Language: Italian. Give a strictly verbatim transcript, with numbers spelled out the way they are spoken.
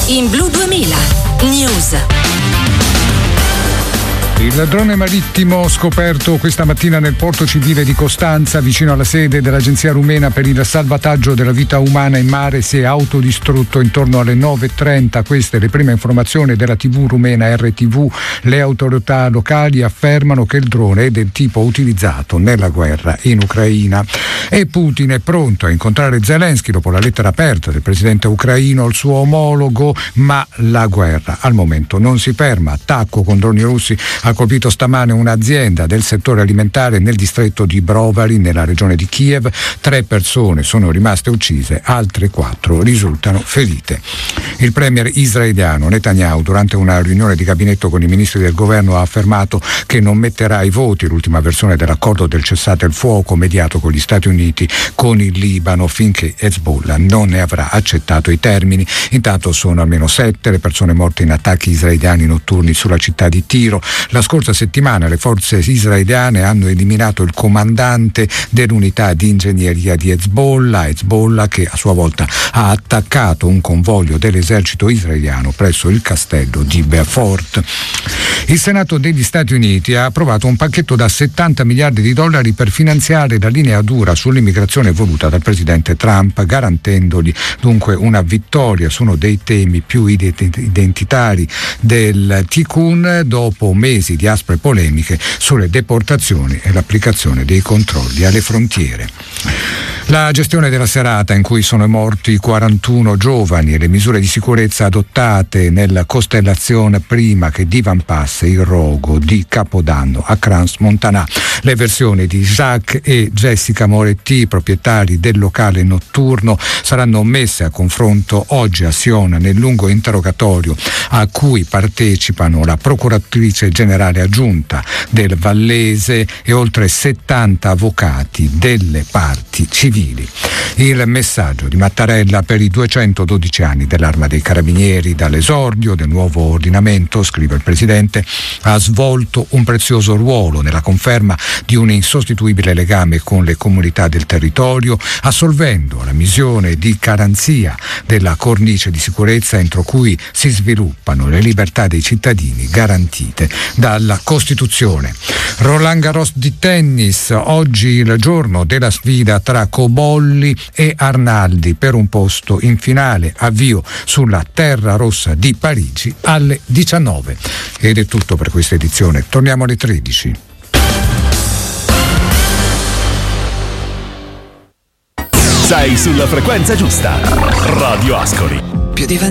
in Blu duemila News. Il drone marittimo scoperto questa mattina nel porto civile di Costanza, vicino alla sede dell'Agenzia rumena per il salvataggio della vita umana in mare, si è autodistrutto intorno alle nove e trenta. Queste le prime informazioni della tivù rumena R T V. Le autorità locali affermano che il drone è del tipo utilizzato nella guerra in Ucraina. E Putin è pronto a incontrare Zelensky dopo la lettera aperta del presidente ucraino al suo omologo, ma la guerra al momento non si ferma. Attacco con droni russi ha colpito stamane un'azienda del settore alimentare nel distretto di Brovary, nella regione di Kiev. Tre persone sono rimaste uccise, altre quattro risultano ferite. Il premier israeliano Netanyahu, durante una riunione di gabinetto con i ministri del governo, ha affermato che non metterà ai voti l'ultima versione dell'accordo del cessate il fuoco mediato con gli Stati Uniti con il Libano finché Hezbollah non ne avrà accettato i termini. Intanto sono almeno sette le persone morte in attacchi israeliani notturni sulla città di Tiro. La scorsa settimana le forze israeliane hanno eliminato il comandante dell'unità di ingegneria di Hezbollah, Hezbollah che a sua volta ha attaccato un convoglio dell'esercito israeliano presso il castello di Beaufort. Il Senato degli Stati Uniti ha approvato un pacchetto da settanta miliardi di dollari per finanziare la linea dura sull'immigrazione voluta dal presidente Trump, garantendogli dunque una vittoria su uno dei temi più identitari del Tikkun dopo mesi di aspre polemiche sulle deportazioni e l'applicazione dei controlli alle frontiere. La gestione della serata in cui sono morti quarantuno giovani e le misure di sicurezza adottate nella costellazione prima che Divan Pass, il rogo di Capodanno a Crans-Montana. Le versioni di Jacques e Jessica Moretti, proprietari del locale notturno, saranno messe a confronto oggi a Siona nel lungo interrogatorio a cui partecipano la procuratrice generale aggiunta del Vallese e oltre settanta avvocati delle parti civili. Il messaggio di Mattarella per i duecentododici anni dell'Arma dei Carabinieri. Dall'esordio del nuovo ordinamento, scrive il Presidente, ha svolto un prezioso ruolo nella conferma di un insostituibile legame con le comunità del territorio, assolvendo la missione di garanzia della cornice di sicurezza entro cui si sviluppano le libertà dei cittadini garantite dalla Costituzione. Roland Garros di tennis, oggi il giorno della sfida tra Cobolli e Arnaldi per un posto in finale, avvio sulla terra rossa di Parigi alle diciannove. Ed è tutto per questa edizione, torniamo alle tredici. Sei sulla frequenza giusta. Radio Ascoli. Più di